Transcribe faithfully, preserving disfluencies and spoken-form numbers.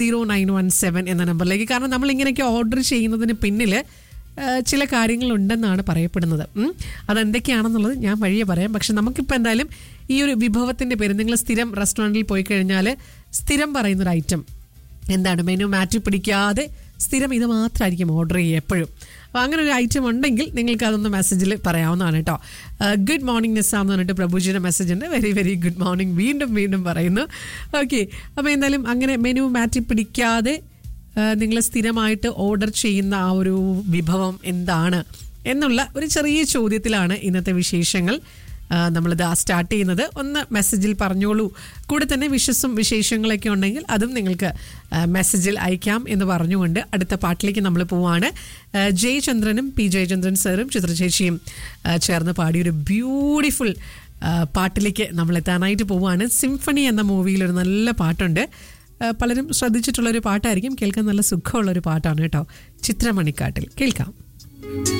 Zero nine one seven എന്ന നമ്പറിലേക്ക്. കാരണം നമ്മൾ ഇങ്ങനെയൊക്കെ ഓർഡർ ചെയ്യുന്നതിന് പിന്നിൽ ചില കാര്യങ്ങളുണ്ടെന്നാണ് പറയപ്പെടുന്നത്. അതെന്തൊക്കെയാണെന്നുള്ളത് ഞാൻ വഴിയെ പറയാം. പക്ഷെ നമുക്കിപ്പോൾ എന്തായാലും ഈ ഒരു വിഭവത്തിൻ്റെ പേര്, നിങ്ങൾ സ്ഥിരം റെസ്റ്റോറൻറ്റിൽ പോയി കഴിഞ്ഞാൽ സ്ഥിരം പറയുന്നൊരു ഐറ്റം എന്താണ്, മെനു മാറ്റി പിടിക്കാതെ സ്ഥിരം ഇത് മാത്രമായിരിക്കും ഓർഡർ ചെയ്യുക എപ്പോഴും. അപ്പോൾ അങ്ങനെ ഒരു ഐറ്റം ഉണ്ടെങ്കിൽ നിങ്ങൾക്ക് അതൊന്ന് മെസ്സേജിൽ പറയാവുന്നതാണ് കേട്ടോ. ഗുഡ് മോർണിംഗ് നിസ്സ എന്ന് പറഞ്ഞിട്ട് പ്രഭുജിയുടെ മെസ്സേജ് ഉണ്ട്. വെരി വെരി ഗുഡ് മോർണിംഗ് വീണ്ടും വീണ്ടും പറയുന്നു. ഓക്കെ, അപ്പോൾ എന്തായാലും അങ്ങനെ മെനു മാറ്റി പിടിക്കാതെ നിങ്ങൾ സ്ഥിരമായിട്ട് ഓർഡർ ചെയ്യുന്ന ആ ഒരു വിഭവം എന്താണ് എന്നുള്ള ഒരു ചെറിയ ചോദ്യത്തിലാണ് ഇന്നത്തെ വിശേഷങ്ങൾ നമ്മളിത് സ്റ്റാർട്ട് ചെയ്യുന്നത്. ഒന്ന് മെസ്സേജിൽ പറഞ്ഞോളൂ. കൂടെ തന്നെ വിഷസും വിശേഷങ്ങളൊക്കെ ഉണ്ടെങ്കിൽ അതും നിങ്ങൾക്ക് മെസ്സേജിൽ അയക്കാം എന്ന് പറഞ്ഞുകൊണ്ട് അടുത്ത പാട്ടിലേക്ക് നമ്മൾ പോവാണ്. ജയചന്ദ്രനും പി ജയചന്ദ്രൻ സാറും ചിത്രചേച്ചിയും ചേർന്ന് പാടിയൊരു ബ്യൂട്ടിഫുൾ പാട്ടിലേക്ക് നമ്മൾ എത്താനായിട്ട് പോവുകയാണ്. സിംഫണി എന്ന മൂവിയിലൊരു നല്ല പാട്ടുണ്ട്. പലരും ശ്രദ്ധിച്ചിട്ടുള്ളൊരു പാട്ടായിരിക്കും. കേൾക്കാൻ നല്ല സുഖമുള്ളൊരു പാട്ടാണ് കേട്ടോ. ചിത്രമണിക്കാട്ടിൽ കേൾക്കാം.